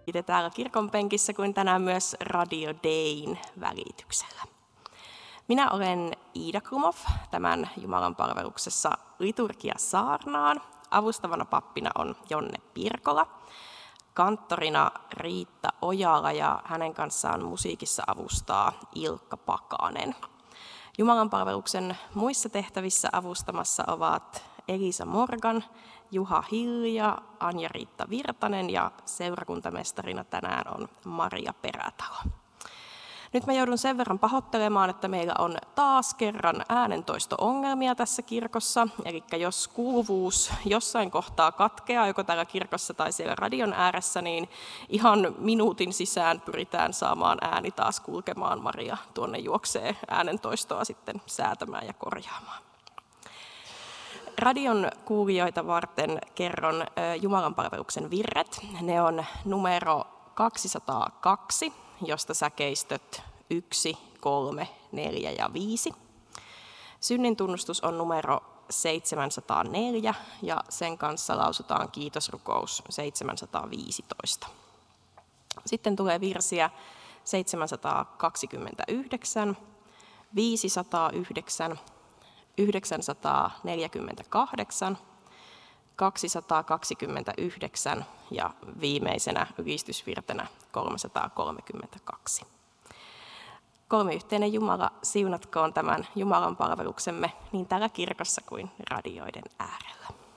Itse täällä kirkon penkissä kuin tänään myös Radio Dayn välityksellä. Minä olen Iida Krumov, tämän Jumalan palveluksessa Liturgia saarnaan. Avustavana pappina on Jonne Pirkola, kanttorina Riitta Ojala ja hänen kanssaan musiikissa avustaa Ilkka Pakanen. Jumalan palveluksen muissa tehtävissä avustamassa ovat Elisa Morgan, Juha Hilja, Anja-Riitta Virtanen ja seurakuntamestarina tänään on Maria Perätalo. Nyt mä joudun sen verran pahoittelemaan, että meillä on taas kerran äänentoisto-ongelmia tässä kirkossa. Eli jos kuuluvuus jossain kohtaa katkeaa, joko täällä kirkossa tai siellä radion ääressä, niin ihan minuutin sisään pyritään saamaan ääni taas kulkemaan. Maria tuonne juoksee äänentoistoa sitten säätämään ja korjaamaan. Radion kuulijoita varten kerron Jumalanpalveluksen virret. Ne on numero 202, josta säkeistöt 1, 3, 4 ja 5. Synnintunnustus on numero 704 ja sen kanssa lausutaan kiitosrukous 715. Sitten tulee virsiä 729, 509, 948, 229 ja viimeisenä ylistysvirtenä 332. Kolmiyhteinen Jumala siunatkoon tämän Jumalan palveluksemme niin täällä kirkossa kuin radioiden äärellä.